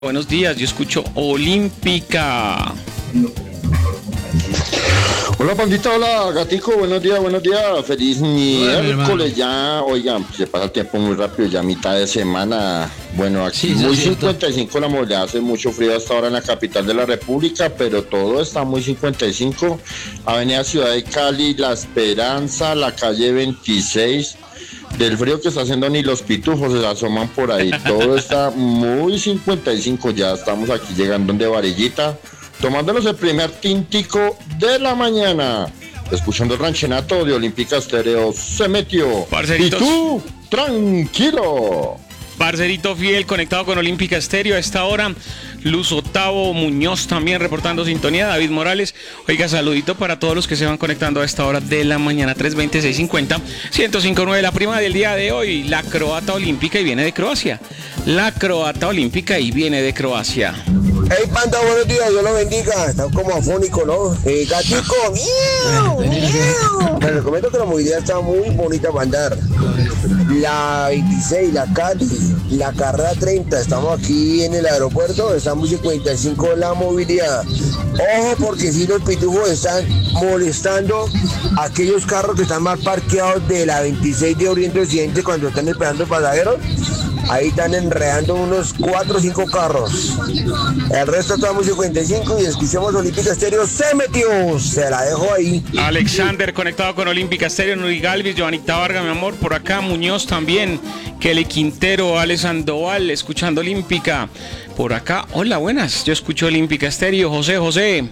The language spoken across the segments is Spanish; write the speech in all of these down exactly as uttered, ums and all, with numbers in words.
Buenos días, yo escucho Olímpica. Hola pandita, hola gatico, buenos días, buenos días, feliz miércoles ya, oigan, se pasa el tiempo muy rápido, ya mitad de semana, bueno, aquí Sí, muy es cierto. cincuenta y cinco la movilidad, hace mucho frío hasta ahora en la capital de la república, pero todo está muy cincuenta y cinco, Avenida Ciudad de Cali, La Esperanza, la calle veintiséis, del frío que está haciendo ni los pitujos se asoman por ahí, todo está muy cincuenta y cinco, ya estamos aquí llegando de Varillita, tomándonos el primer tintico de la mañana, escuchando el ranchenato de Olímpica Estéreo, se metió. Parceritos. Y tú, tranquilo. Parcerito fiel, conectado con Olímpica Estéreo a esta hora. Luz Otavo Muñoz también reportando sintonía. David Morales. Oiga, saludito para todos los que se van conectando a esta hora de la mañana. tres veinte, seiscientos cincuenta, ciento cinco punto nueve. La prima del día de hoy, la croata olímpica y viene de Croacia. La croata olímpica y viene de Croacia. Hey, panda, buenos días, Dios lo bendiga. Está como afónico, ¿no? Eh, gatico, miau, miau. Les recomiendo que la movilidad está muy bonita para andar. La veintiséis, la Cali, la carrera treinta, estamos aquí en el aeropuerto, estamos cincuenta y cinco la movilidad. Ojo, porque si los pitujos están molestando a aquellos carros que están mal parqueados de la veintiséis de Oriente Occidente cuando están esperando pasajeros. Ahí están enredando unos cuatro o cinco carros. El resto estamos cincuenta y cinco y escuchamos Olímpica Estéreo, se metió. Se la dejo ahí. Alexander conectado con Olímpica Estéreo, Nuri Galvis, Joanita Vargas, mi amor, por acá, Muñoz también, Kelly Quintero, Alex Sandoval, escuchando Olímpica. Por acá, hola, buenas, yo escucho Olímpica Estéreo, José, José.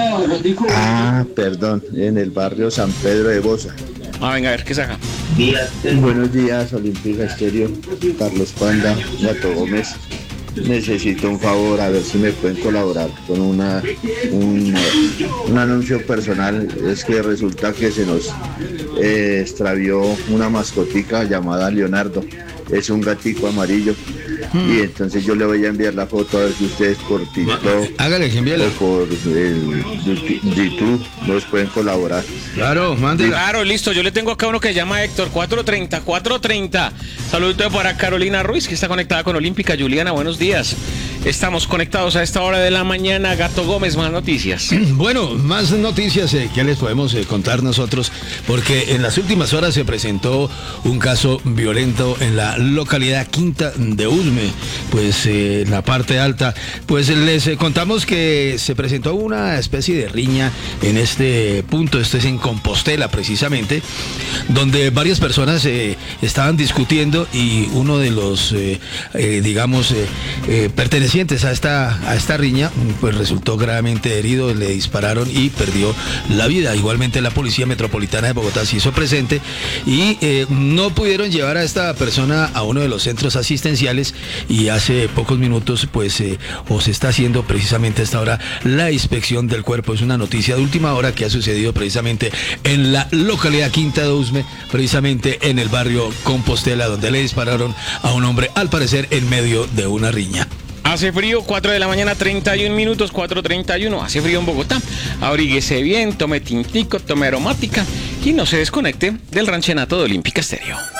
Ah, perdón, en el barrio San Pedro de Bosa. Ah, venga, a ver, ¿qué saca? Buenos días, Olímpica Estéreo, Carlos Panda, Gato Gómez. Necesito un favor, a ver si me pueden colaborar con una un, un anuncio personal. Es que resulta que se nos eh, extravió una mascotica llamada Leonardo. Es un gatico amarillo. Y entonces yo le voy a enviar la foto a ver si ustedes por TikTok Hágale, envíela. o por el YouTube nos pueden colaborar. Claro, mándela. Claro, listo, yo le tengo acá uno que se llama Héctor, cuatro treinta, cuatro treinta. Saludos para Carolina Ruiz, que está conectada con Olímpica. Juliana, buenos días. Estamos conectados a esta hora de la mañana. Gato Gómez, más noticias. Bueno, más noticias eh, que les podemos eh, contar nosotros, porque en las últimas horas se presentó un caso violento en la localidad Quinta de Usme, pues eh, en la parte alta. Pues les eh, contamos que se presentó una especie de riña en este punto, esto es en Compostela precisamente, donde varias personas eh, estaban discutiendo y uno de los, eh, eh, digamos, eh, eh, pertenecientes a esta, a esta riña, pues resultó gravemente herido, le dispararon y perdió la vida. Igualmente la Policía Metropolitana de Bogotá se hizo presente y eh, no pudieron llevar a esta persona a uno de los centros asistenciales y hace pocos minutos pues eh, o se está haciendo precisamente a esta hora la inspección del cuerpo. Es una noticia de última hora que ha sucedido precisamente en la localidad Quinta de Usme, precisamente en el barrio Compostela, donde le dispararon a un hombre, al parecer en medio de una riña. Hace frío, cuatro de la mañana, treinta y un minutos, cuatro treinta y uno. Hace frío en Bogotá. Abríguese bien, tome tintico, tome aromática y no se desconecte del ranchenato de Olímpica Estéreo.